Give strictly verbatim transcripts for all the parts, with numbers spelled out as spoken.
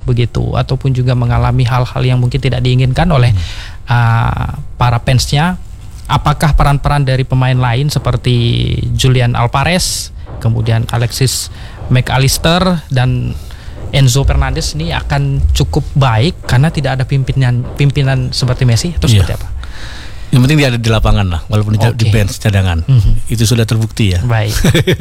begitu, ataupun juga mengalami hal-hal yang mungkin tidak diinginkan oleh hmm. uh, para fansnya. Apakah peran-peran dari pemain lain seperti Julian Alvarez, kemudian Alexis McAllister dan Enzo Fernandez ini akan cukup baik karena tidak ada pimpinan pimpinan seperti Messi atau seperti yeah. apa? Yang penting dia ada di lapangan lah, walaupun okay. di bench cadangan. Mm-hmm. Itu sudah terbukti ya. Baik.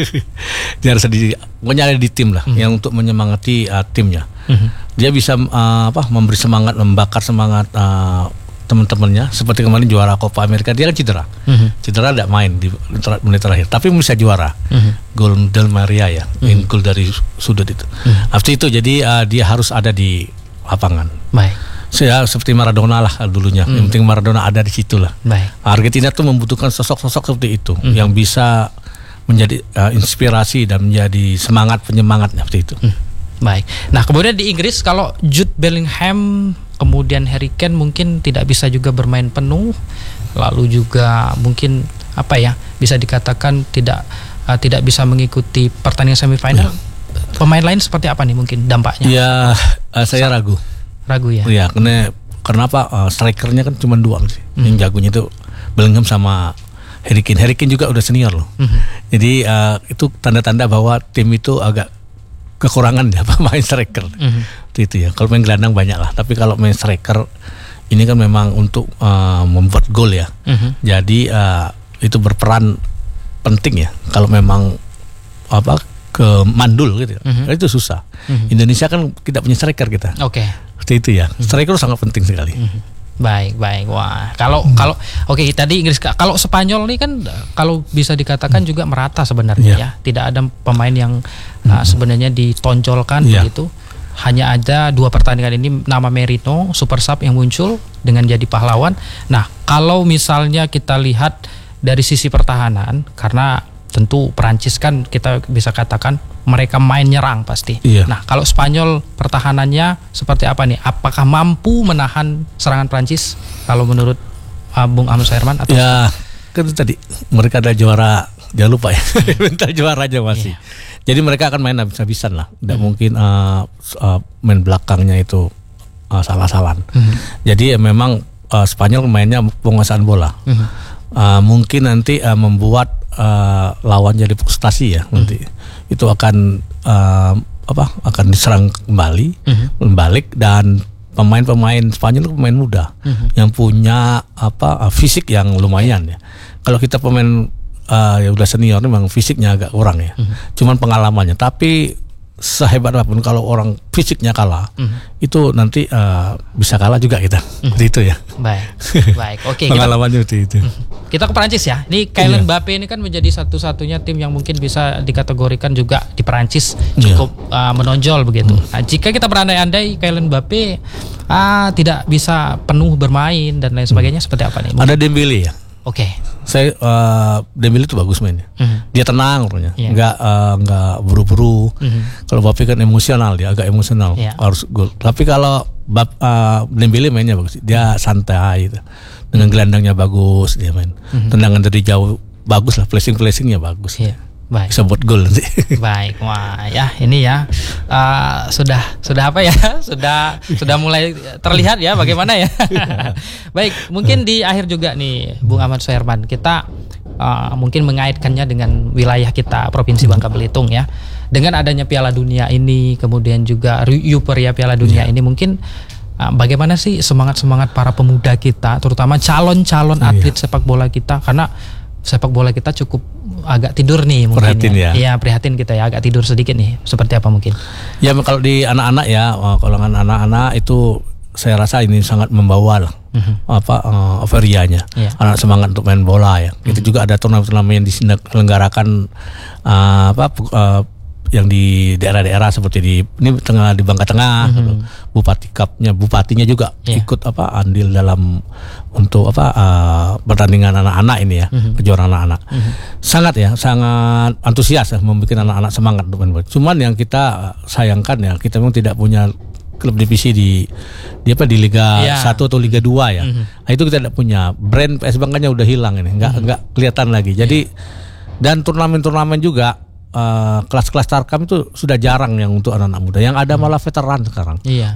Dia harus di, pokoknya ada di tim lah, mm-hmm. yang untuk menyemangati uh, timnya. Mm-hmm. Dia bisa uh, apa memberi semangat, membakar semangat uh, teman-temannya. Seperti kemarin juara Copa America, dia kan cedera. Mm-hmm. Cedera tidak main di menit terakhir, tapi bisa juara. Mm-hmm. Gol Del Maria ya, mm-hmm. gol dari sudut itu. Mm-hmm. Habis itu jadi uh, dia harus ada di lapangan. Baik. Saya seperti Maradona lah dulunya. Hmm. Yang penting Maradona ada di situ lah. Baik. Argentina tuh membutuhkan sosok-sosok seperti itu hmm. yang bisa menjadi uh, inspirasi dan menjadi semangat penyemangatnya seperti itu. Hmm. Baik. Nah kemudian di Inggris kalau Jude Bellingham kemudian Harry Kane mungkin tidak bisa juga bermain penuh, lalu juga mungkin apa ya bisa dikatakan tidak uh, tidak bisa mengikuti pertandingan semifinal. Ya. Pemain lain seperti apa nih mungkin dampaknya? Ya uh, saya ragu. Ragu ya? Iya, karena kenapa uh, strikernya kan cuma dua sih. Mm-hmm. Yang jagonya itu Bellingham sama Harry Kane. Harry Kane juga udah senior loh. Mm-hmm. Jadi uh, itu tanda-tanda bahwa tim itu agak kekurangan ya pemain striker. Mm-hmm. Itu, itu ya. Kalau main gelandang banyak lah, tapi kalau main striker ini kan memang untuk uh, membuat gol ya. Mm-hmm. Jadi uh, itu berperan penting ya. Kalau memang apa ke mandul gitu. Mm-hmm. Itu susah. Mm-hmm. Indonesia kan tidak punya striker kita. Oke. Okay. Seperti itu ya. Striker mm-hmm. sangat penting sekali. Mm-hmm. Baik, baik. Wah, kalau mm-hmm. kalau oke okay, tadi Inggris, kalau Spanyol nih kan kalau bisa dikatakan mm-hmm. juga merata sebenarnya yeah. ya. Tidak ada pemain yang mm-hmm. uh, sebenarnya ditonjolkan yeah. begitu. Hanya ada dua pertandingan ini nama Merino super sub yang muncul dengan jadi pahlawan. Nah, kalau misalnya kita lihat dari sisi pertahanan, karena tentu Perancis kan kita bisa katakan mereka main nyerang pasti. Iya. Nah, kalau Spanyol pertahanannya seperti apa nih? Apakah mampu menahan serangan Perancis kalau menurut uh, Bung Ahmad Suherman? Atau ya, kan tadi mereka ada juara, jangan lupa ya, minta juara aja masih. Iya. Jadi mereka akan main habis-habisan lah. Tidak hmm. mungkin uh, uh, main belakangnya itu uh, salah-salahan. Hmm. Jadi ya memang uh, Spanyol mainnya penguasaan bola. Hmm. Uh, mungkin nanti uh, membuat uh, lawan jadi frustasi ya. Hmm. Nanti itu akan uh, apa? Akan diserang kembali, hmm. membalik, dan pemain-pemain Spanyol itu pemain muda hmm. yang punya apa uh, fisik yang lumayan ya. Kalau kita pemain Uh, ya udah senior memang fisiknya agak kurang ya, mm-hmm. cuman pengalamannya. Tapi sehebat apapun kalau orang fisiknya kalah, mm-hmm. itu nanti uh, bisa kalah juga kita, mm-hmm. itu ya. Baik, baik, oke. Okay, pengalamannya kita, itu. Mm-hmm. Kita ke Perancis ya. Ini Kylian yeah. Mbappe ini kan menjadi satu-satunya tim yang mungkin bisa dikategorikan juga di Perancis cukup yeah. uh, menonjol begitu. Mm. Nah, jika kita berandai-andai Kylian Mbappe ah, tidak bisa penuh bermain dan lain sebagainya, mm. seperti apa nih? Ada Dembele ya. Oke. Okay. Saya uh, Dembele itu bagus mainnya. Mm-hmm. Dia tenang orangnya, yeah. nggak uh, nggak buru-buru. Mm-hmm. Kalau Mbappe kan emosional, dia agak emosional, yeah. harus gol. Tapi kalau uh, Dembele mainnya bagus, dia santai gitu. Dengan gelandangnya bagus dia main. Mm-hmm. Tendangan dari jauh bagus lah, flashing-flashingnya bagus. Yeah. Baik. Bisa buat gol nanti. Baik, wah ya ini ya uh, sudah sudah apa ya sudah sudah mulai terlihat ya bagaimana ya. Baik, mungkin di akhir juga nih Bung Ahmad Suherman, kita uh, mungkin mengaitkannya dengan wilayah kita Provinsi Bangka Belitung ya. Dengan adanya Piala Dunia ini, kemudian juga euforia Piala Dunia yeah. ini, mungkin uh, bagaimana sih semangat-semangat para pemuda kita, terutama calon-calon yeah. atlet sepak bola kita, karena sepak bola kita cukup agak tidur nih mungkin. Prihatin ya. Iya, prihatin kita ya, agak tidur sedikit nih. Seperti apa mungkin? Ya kalau di anak-anak ya, kalau anak-anak itu saya rasa ini sangat membawa lah, uh-huh. apa uh, euforianya. Yeah. Anak semangat untuk main bola ya. Uh-huh. Itu juga ada turnamen-turnamen yang diselenggarakan uh, apa uh, yang di daerah-daerah seperti di ini tengah di Bangka Tengah, mm-hmm. Bupati Cupnya, bupatinya juga yeah. ikut apa andil dalam untuk apa uh, pertandingan anak-anak ini ya, mm-hmm. kejuaraan anak-anak. Mm-hmm. Sangat ya, sangat antusias ya, membuat anak-anak semangat untuk main bola. Cuman yang kita sayangkan ya, kita memang tidak punya klub divisi di di apa di Liga yeah. satu atau Liga dua ya. Mm-hmm. Nah, itu kita tidak punya. Brand P S Bangkanya udah hilang ini, nggak nggak mm-hmm. kelihatan lagi. Jadi yeah. dan turnamen-turnamen juga Uh, kelas-kelas Tarkam itu sudah jarang yang untuk anak-anak muda. Yang ada malah veteran sekarang. Iya.